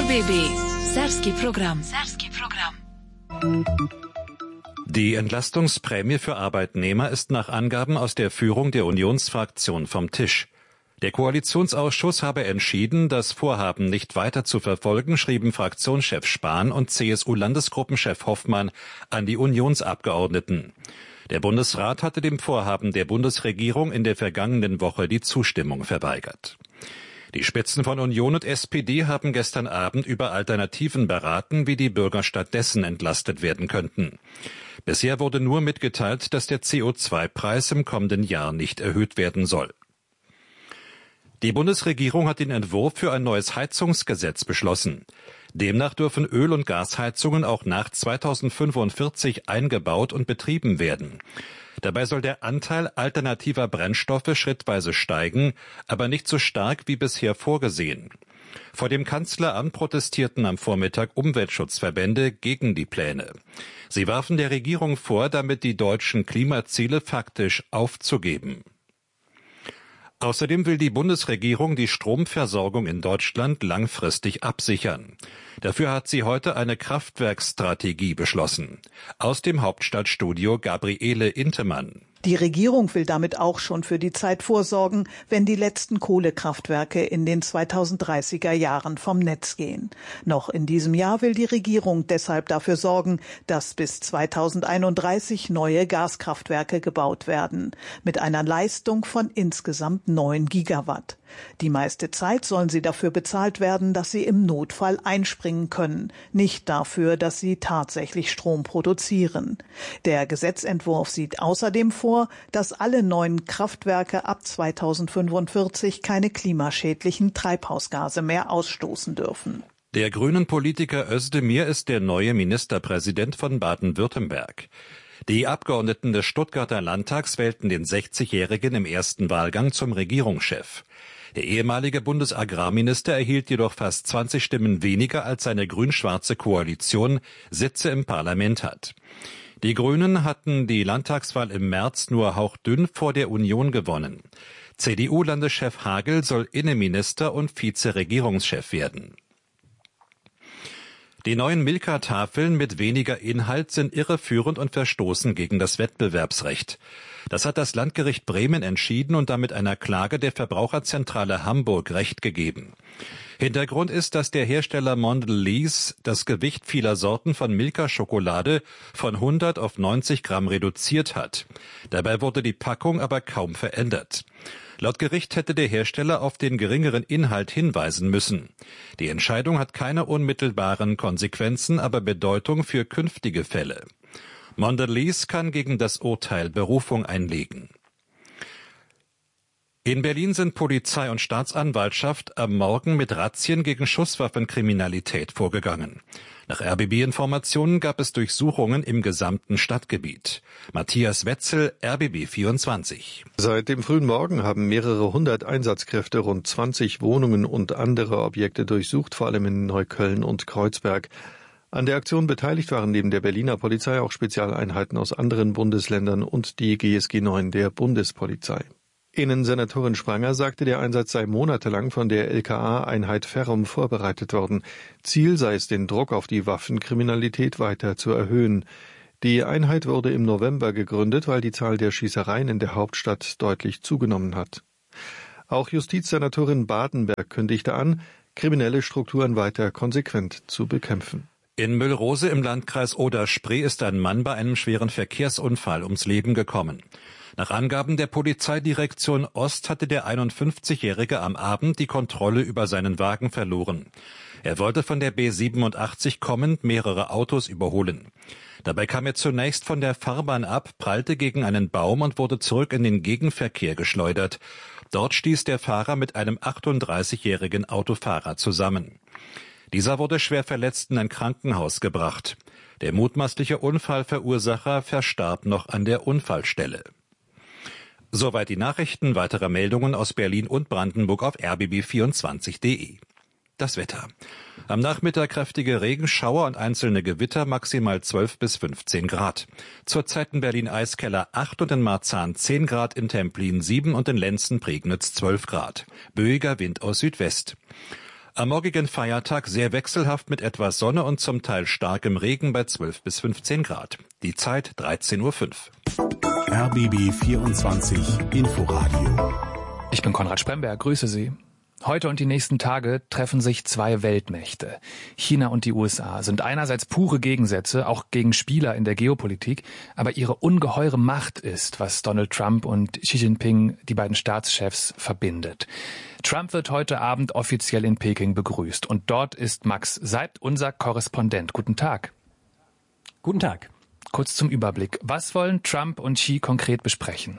RBB Serbski program. Die Entlastungsprämie für Arbeitnehmer ist nach Angaben aus der Führung der Unionsfraktion vom Tisch. Der Koalitionsausschuss habe entschieden, das Vorhaben nicht weiter zu verfolgen, schrieben Fraktionschef Spahn und CSU-Landesgruppenchef Hoffmann an die Unionsabgeordneten. Der Bundesrat hatte dem Vorhaben der Bundesregierung in der vergangenen Woche die Zustimmung verweigert. Die Spitzen von Union und SPD haben gestern Abend über Alternativen beraten, wie die Bürger stattdessen entlastet werden könnten. Bisher wurde nur mitgeteilt, dass der CO2-Preis im kommenden Jahr nicht erhöht werden soll. Die Bundesregierung hat den Entwurf für ein neues Heizungsgesetz beschlossen. Demnach dürfen Öl- und Gasheizungen auch nach 2045 eingebaut und betrieben werden. Dabei soll der Anteil alternativer Brennstoffe schrittweise steigen, aber nicht so stark wie bisher vorgesehen. Vor dem Kanzleramt protestierten am Vormittag Umweltschutzverbände gegen die Pläne. Sie warfen der Regierung vor, damit die deutschen Klimaziele faktisch aufzugeben. Außerdem will die Bundesregierung die Stromversorgung in Deutschland langfristig absichern. Dafür hat sie heute eine Kraftwerksstrategie beschlossen. Aus dem Hauptstadtstudio Gabriele Intemann. Die Regierung will damit auch schon für die Zeit vorsorgen, wenn die letzten Kohlekraftwerke in den 2030er Jahren vom Netz gehen. Noch in diesem Jahr will die Regierung deshalb dafür sorgen, dass bis 2031 neue Gaskraftwerke gebaut werden, mit einer Leistung von insgesamt 9 Gigawatt. Die meiste Zeit sollen sie dafür bezahlt werden, dass sie im Notfall einspringen können, nicht dafür, dass sie tatsächlich Strom produzieren. Der Gesetzentwurf sieht außerdem vor, dass alle neuen Kraftwerke ab 2045 keine klimaschädlichen Treibhausgase mehr ausstoßen dürfen. Der grünen Politiker Özdemir ist der neue Ministerpräsident von Baden-Württemberg. Die Abgeordneten des Stuttgarter Landtags wählten den 60-Jährigen im ersten Wahlgang zum Regierungschef. Der ehemalige Bundesagrarminister erhielt jedoch fast 20 Stimmen weniger, als seine grün-schwarze Koalition Sitze im Parlament hat. Die Grünen hatten die Landtagswahl im März nur hauchdünn vor der Union gewonnen. CDU-Landeschef Hagel soll Innenminister und Vizeregierungschef werden. Die neuen Milka-Tafeln mit weniger Inhalt sind irreführend und verstoßen gegen das Wettbewerbsrecht. Das hat das Landgericht Bremen entschieden und damit einer Klage der Verbraucherzentrale Hamburg Recht gegeben. Hintergrund ist, dass der Hersteller Mondelez das Gewicht vieler Sorten von Milka-Schokolade von 100 auf 90 Gramm reduziert hat. Dabei wurde die Packung aber kaum verändert. Laut Gericht hätte der Hersteller auf den geringeren Inhalt hinweisen müssen. Die Entscheidung hat keine unmittelbaren Konsequenzen, aber Bedeutung für künftige Fälle. Mondelez kann gegen das Urteil Berufung einlegen. In Berlin sind Polizei und Staatsanwaltschaft am Morgen mit Razzien gegen Schusswaffenkriminalität vorgegangen. Nach RBB-Informationen gab es Durchsuchungen im gesamten Stadtgebiet. Matthias Wetzel, RBB 24. Seit dem frühen Morgen haben mehrere hundert Einsatzkräfte rund 20 Wohnungen und andere Objekte durchsucht, vor allem in Neukölln und Kreuzberg. An der Aktion beteiligt waren neben der Berliner Polizei auch Spezialeinheiten aus anderen Bundesländern und die GSG 9 der Bundespolizei. Innensenatorin Spranger sagte, der Einsatz sei monatelang von der LKA-Einheit Ferrum vorbereitet worden. Ziel sei es, den Druck auf die Waffenkriminalität weiter zu erhöhen. Die Einheit wurde im November gegründet, weil die Zahl der Schießereien in der Hauptstadt deutlich zugenommen hat. Auch Justizsenatorin Badenberg kündigte an, kriminelle Strukturen weiter konsequent zu bekämpfen. In Müllrose im Landkreis Oder-Spree ist ein Mann bei einem schweren Verkehrsunfall ums Leben gekommen. Nach Angaben der Polizeidirektion Ost hatte der 51-Jährige am Abend die Kontrolle über seinen Wagen verloren. Er wollte von der B87 kommend mehrere Autos überholen. Dabei kam er zunächst von der Fahrbahn ab, prallte gegen einen Baum und wurde zurück in den Gegenverkehr geschleudert. Dort stieß der Fahrer mit einem 38-jährigen Autofahrer zusammen. Dieser wurde schwer verletzt in ein Krankenhaus gebracht. Der mutmaßliche Unfallverursacher verstarb noch an der Unfallstelle. Soweit die Nachrichten. Weitere Meldungen aus Berlin und Brandenburg auf rbb24.de. Das Wetter. Am Nachmittag kräftige Regenschauer und einzelne Gewitter, maximal 12 bis 15 Grad. Zurzeit in Berlin-Eiskeller 8 und in Marzahn 10 Grad, in Templin 7 und in Lenzen-Prignitz 12 Grad. Böiger Wind aus Südwest. Am morgigen Feiertag sehr wechselhaft mit etwas Sonne und zum Teil starkem Regen bei 12 bis 15 Grad. Die Zeit 13:05 Uhr. RBB 24 Inforadio. Ich bin Konrad Spremberg, grüße Sie. Heute und die nächsten Tage treffen sich zwei Weltmächte. China und die USA sind einerseits pure Gegensätze, auch Gegenspieler in der Geopolitik, aber ihre ungeheure Macht ist, was Donald Trump und Xi Jinping, die beiden Staatschefs, verbindet. Trump wird heute Abend offiziell in Peking begrüßt und dort ist Max Seibt, unser Korrespondent. Guten Tag. Guten Tag. Kurz zum Überblick. Was wollen Trump und Xi konkret besprechen?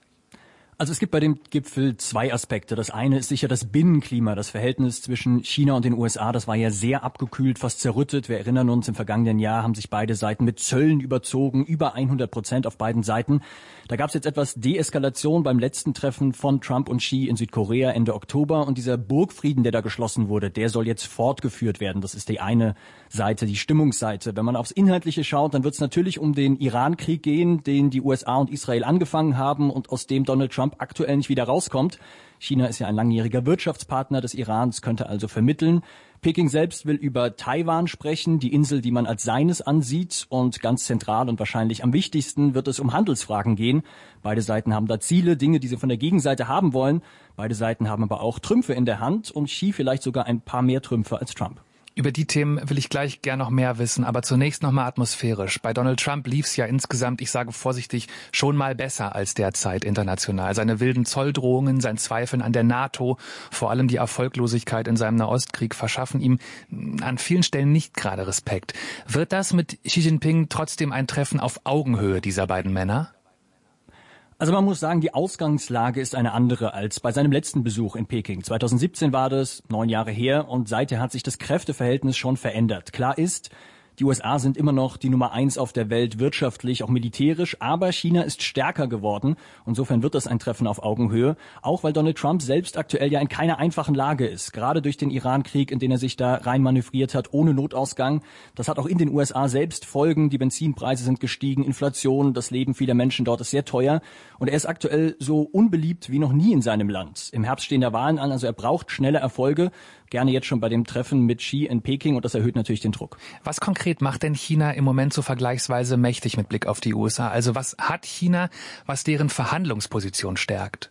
Also es gibt bei dem Gipfel zwei Aspekte. Das eine ist sicher das Binnenklima, das Verhältnis zwischen China und den USA. Das war ja sehr abgekühlt, fast zerrüttet. Wir erinnern uns, im vergangenen Jahr haben sich beide Seiten mit Zöllen überzogen, über 100% auf beiden Seiten. Da gab es jetzt etwas Deeskalation beim letzten Treffen von Trump und Xi in Südkorea Ende Oktober. Und dieser Burgfrieden, der da geschlossen wurde, der soll jetzt fortgeführt werden. Das ist die eine Seite, die Stimmungsseite. Wenn man aufs Inhaltliche schaut, dann wird es natürlich um den Iran-Krieg gehen, den die USA und Israel angefangen haben und aus dem Donald Trump aktuell nicht wieder rauskommt. China ist ja ein langjähriger Wirtschaftspartner des Irans, könnte also vermitteln. Peking selbst will über Taiwan sprechen, die Insel, die man als seines ansieht. Und ganz zentral und wahrscheinlich am wichtigsten wird es um Handelsfragen gehen. Beide Seiten haben da Ziele, Dinge, die sie von der Gegenseite haben wollen. Beide Seiten haben aber auch Trümpfe in der Hand und Xi vielleicht sogar ein paar mehr Trümpfe als Trump. Über die Themen will ich gleich gern noch mehr wissen, aber zunächst noch mal atmosphärisch. Bei Donald Trump lief's ja insgesamt, ich sage vorsichtig, schon mal besser als derzeit international. Seine wilden Zolldrohungen, sein Zweifeln an der NATO, vor allem die Erfolglosigkeit in seinem Nahostkrieg verschaffen ihm an vielen Stellen nicht gerade Respekt. Wird das mit Xi Jinping trotzdem ein Treffen auf Augenhöhe dieser beiden Männer? Also man muss sagen, die Ausgangslage ist eine andere als bei seinem letzten Besuch in Peking. 2017 war das, 9 Jahre her, und seither hat sich das Kräfteverhältnis schon verändert. Klar ist, die USA sind immer noch die Nummer 1 auf der Welt, wirtschaftlich, auch militärisch, aber China ist stärker geworden. Insofern wird das ein Treffen auf Augenhöhe, auch weil Donald Trump selbst aktuell ja in keiner einfachen Lage ist. Gerade durch den Iran-Krieg, in den er sich da reinmanövriert hat, ohne Notausgang. Das hat auch in den USA selbst Folgen. Die Benzinpreise sind gestiegen, Inflation, das Leben vieler Menschen dort ist sehr teuer. Und er ist aktuell so unbeliebt wie noch nie in seinem Land. Im Herbst stehen da Wahlen an, also er braucht schnelle Erfolge. Gerne jetzt schon bei dem Treffen mit Xi in Peking, und das erhöht natürlich den Druck. Was konkret macht denn China im Moment so vergleichsweise mächtig mit Blick auf die USA? Also was hat China, was deren Verhandlungsposition stärkt?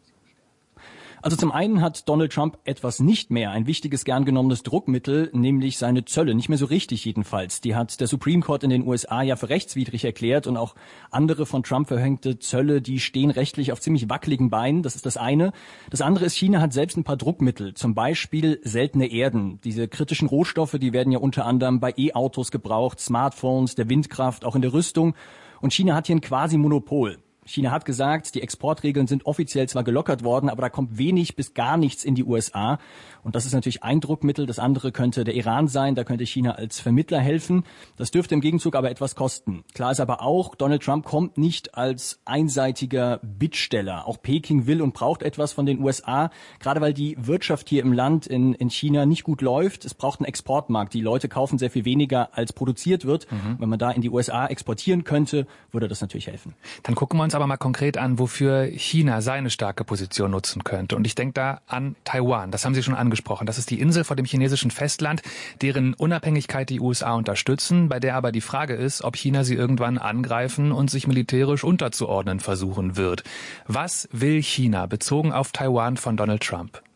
Also zum einen hat Donald Trump etwas nicht mehr, ein wichtiges, gern genommenes Druckmittel, nämlich seine Zölle. Nicht mehr so richtig jedenfalls. Die hat der Supreme Court in den USA ja für rechtswidrig erklärt, und auch andere von Trump verhängte Zölle, die stehen rechtlich auf ziemlich wackeligen Beinen. Das ist das eine. Das andere ist, China hat selbst ein paar Druckmittel, zum Beispiel seltene Erden. Diese kritischen Rohstoffe, die werden ja unter anderem bei E-Autos gebraucht, Smartphones, der Windkraft, auch in der Rüstung. Und China hat hier ein Quasi-Monopol. China hat gesagt, die Exportregeln sind offiziell zwar gelockert worden, aber da kommt wenig bis gar nichts in die USA. Und das ist natürlich ein Druckmittel. Das andere könnte der Iran sein. Da könnte China als Vermittler helfen. Das dürfte im Gegenzug aber etwas kosten. Klar ist aber auch, Donald Trump kommt nicht als einseitiger Bittsteller. Auch Peking will und braucht etwas von den USA, gerade weil die Wirtschaft hier im Land in China nicht gut läuft. Es braucht einen Exportmarkt. Die Leute kaufen sehr viel weniger, als produziert wird. Wenn man da in die USA exportieren könnte, würde das natürlich helfen. Dann gucken wir uns aber mal konkret an, wofür China seine starke Position nutzen könnte. Und ich denke da an Taiwan. Das haben Sie schon angesprochen. Das ist die Insel vor dem chinesischen Festland, deren Unabhängigkeit die USA unterstützen, bei der aber die Frage ist, ob China sie irgendwann angreifen und sich militärisch unterzuordnen versuchen wird. Was will China bezogen auf Taiwan von Donald Trump?